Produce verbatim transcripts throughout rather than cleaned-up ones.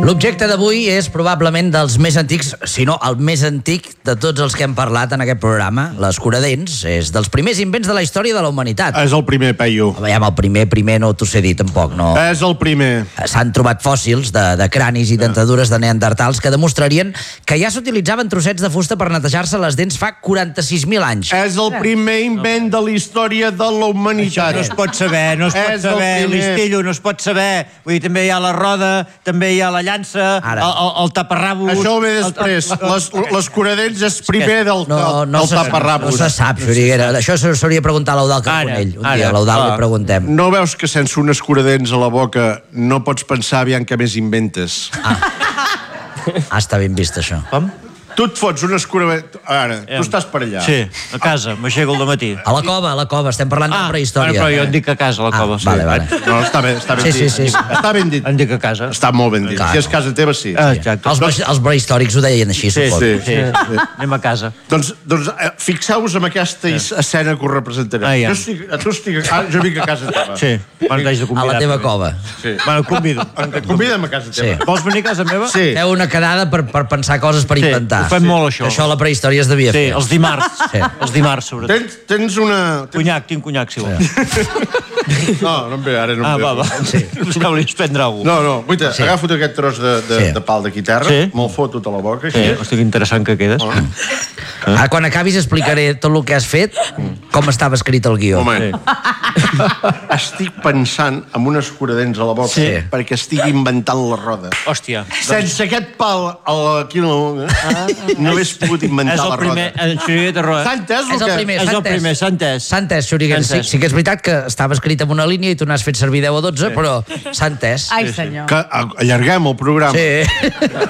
L'objecte d'avui és probablement dels més antics, si no el més antic de tots els que hem parlat en aquest programa. L'escuradents és dels primers invents de la història de la humanitat. És el primer, Peyu. Veiem, el primer, primer no t'ho sé dir tampoc, no. És el primer. S'han trobat fòssils de, de cranis i dentadures de neandertals que demostrarien que ja s'utilitzaven trossets de fusta per netejar-se les dents fa quaranta-sis mil anys. És el primer invent de la història de la humanitat. Això no es pot saber, no es pot saber, l'estillo, no es pot saber. Vull dir, també hi ha la roda, també hi ha la llança, el, el, el taparrabos... Això ho ve després. L'escuradents és primer del, no, no del se, taparrabos. No se sap, Xuriguera. Això s'hauria de preguntar a l'Eudal Carbonell. Un dia a l'Eudal li preguntem. No veus que sense un escuradents a la boca no pots pensar aviam què més inventes? Ah, ah està ben vist, això. Com? Tu et fots un escuradents... Ara, tu estàs per allà. Sí, a casa, m'aixeco al matí. A la cova, a la cova, estem parlant ah, de prehistòria. Però jo en dic a casa, a la cova. Ah, vale, vale. No, està bé, està ben sí, dit. Sí, sí, sí. Està ben dit. En dic a casa. Està molt ben dit. Clar, si és casa teva, sí. Ah, exacte. Els, els prehistòrics ho deien així, sí, suposo. Sí, sí, sí. Anem a casa. Doncs, doncs fixeu-vos en aquesta sí. escena que us representaré. Ah, ja. Jo estic, tu estic, ah, jo vinc a casa teva. Sí, quan t'haig de convidar. A la teva cova. Sí. Bueno, convido. Convida'm a casa teva. Sí. Vols venir a casa meva? Sí. Feu una quedada per, per pensar coses per sí, inventar. Ho fem molt, això. Això a la prehistòria es devia sí, fer. els dimarts. Sí. Els dimarts, sobretot. Tens, tens una... Conyac, tinc conyac, si vols. No, no em ve, ara no em ah, ve. Ah, va, va. Sí. Buscar volies prendre alguna No, no, guaita, sí. agafa't aquest tros de, de, sí. de pal d'aquí terra, sí. me'l foto a la boca. Sí, hosti, que interessant que quedes. Oh. Ah, quan acabis explicaré tot el que has fet, com estava escrit el guió. Moment. Sí. Estic pensant en un escuradents a la boca sí. perquè estic inventant la roda. Hòstia. Sense doncs... aquest pal aquí no, ah, no hagués pogut inventar la primer, roda. S'ha entès és el primer, és el primer, s'ha entès. S'ha entès, Xuriguera. Sí, sí que és veritat que estava escrit en una línia i tu n'has fet servir deu o dotze, sí. però s'ha entès. Ai, senyor. Que allarguem el programa. Sí.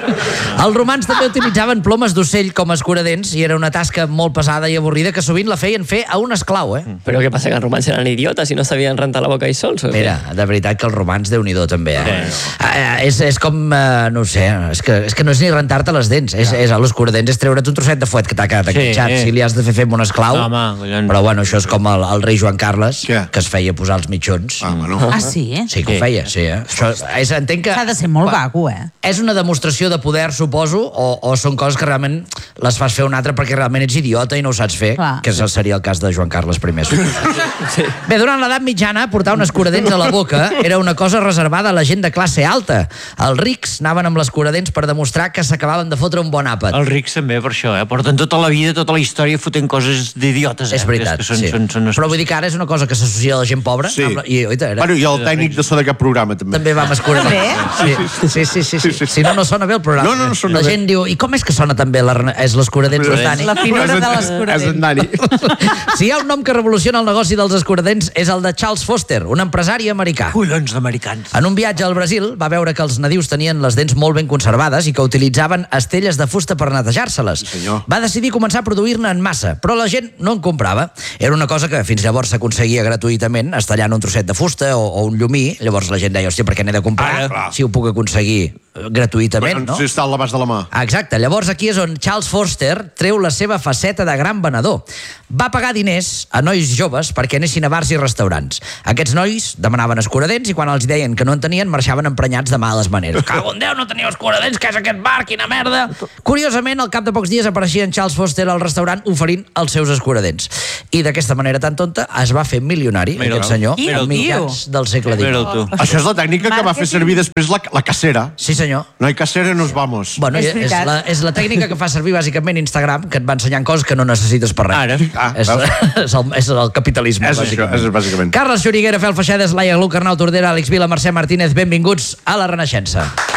Els romans també utilitzaven plomes d'ocell com a escuradents i era una tasca molt pesada i avorrida que sovint la feien fer a un esclau, eh? Però què passa, que els romans eren idiotes i no sabien rentar la boca ells sols? Mira, de veritat que els romans, Déu-n'hi-do també, eh? Sí. Ah, és, és com, uh, no ho sé, és que, és que no és ni rentar-te les dents, és, és a l'escuradents és treure't un trosset de fuet que t'ha quedat enganxat, sí, si li has de fer fer amb un esclau. No, home, però bueno, això és com el, el rei Joan Carles, Què? que es feia posar els mitjons. Ah, no. ah sí? Sí que ho feia, sí, eh? Això és, entenc que... S'ha de ser molt vago, eh? És una demostració de poder, suposo, o, o són coses que realment les fas fer un altre perquè realment ets idiota i no ho saps fer, clar. Que seria el cas de Joan Carles primer. Sí. Bé, durant l'edat mitjana, portar un escuradents a la boca era una cosa reservada a la gent de classe alta. Els rics anaven amb l'escuradents per demostrar que s'acabaven de fotre un bon àpat. Els rics també, per això, eh? Porten tota la vida, tota la història fotent coses d'idiotes, eh? És veritat, que són, sí. són, són... Però vull dir que ara és una cosa que s'associa a la gent pobra. Sí. La... I, oita, era... bueno, i el tècnic de so d'aquest programa, també. També vam escuradents. També? Sí, sí, sí, sí, sí, sí. Si no, no sona bé el programa. No, no, no sona la bé. gent diu, i com és que sona també la... és l'escuradents del Dani? La finura de És en l'escuradents. Dani. Si hi ha un nom que revoluciona el negoci dels escuradents és el de Charles Foster, un empresari americà. Collons d'americans. En un viatge al Brasil va veure que els nadius tenien les dents molt ben conservades i que utilitzaven estelles de fusta per netejar-se-les. Sí, senyor. Va decidir començar a produir-ne en massa, però la gent no en comprava. Era una cosa que fins llavors s'aconseguia gratuïtament, estallant un trosset de fusta o, o un llumí. Llavors la gent deia, hòstia, per què n'he de comprar? Ara, si ho puc aconseguir gratuïtament, no? Si està al l'abast de la mà. Exacte, llavors aquí és on Charles Foster treu la seva faceta de gran venedor. Va pagar diners a nois joves perquè anessin a bars i restaurants. Aquests nois demanaven escuradents i quan els deien que no en tenien marxaven emprenyats de males maneres. Cago en Déu, no teniu escuradents, què és aquest bar, quina merda! Curiosament, al cap de pocs dies apareixia en Charles Foster al restaurant oferint els seus escuradents. I d'aquesta manera tan tonta es va fer milionari, Mira, aquest senyor, Quin a mitjans del segle Mira dinou. tu. Això és la tècnica que va fer servir després la, la casera. Sí, senyor. No hay casera, nos vamos. Bueno, És és, és, veritat. la, és la tècnica que fa servir bàsicament Instagram, que et va ensenyant coses que no necessites per res. Ara. Ah, és, és, el, és el capitalisme, És això, és bàsicament. Carles Xuriguera, Fel Feixedes, Laia Gluc, Arnau Tordera, Àlex Vila, Mercè Martínez, benvinguts a La Renaixença.